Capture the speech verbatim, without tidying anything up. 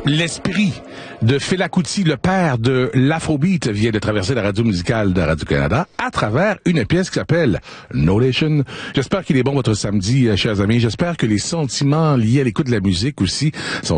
L'esprit de Fela Kuti, le père de l'Afrobeat, vient de traverser la radio musicale de Radio-Canada à travers une pièce qui s'appelle No Nation. J'espère qu'il est bon votre samedi, chers amis. J'espère que les sentiments liés à l'écoute de la musique aussi sont